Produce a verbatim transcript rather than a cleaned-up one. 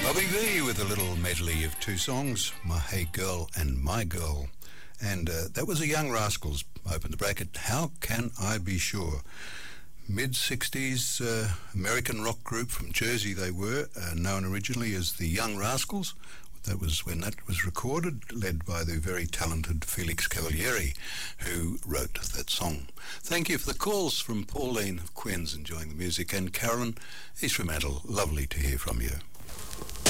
Bobby V with a little medley of two songs, My Hey Girl and My Girl. And uh, that was a Young Rascals, open the bracket, How Can I Be Sure? Mid-sixties uh, American rock group from Jersey they were, uh, known originally as the Young Rascals. That was when that was recorded, led by the very talented Felix Cavalieri, who wrote that song. Thank you for the calls from Pauline of Quins, enjoying the music, and Carolyn, East Fremantle, lovely to hear from you.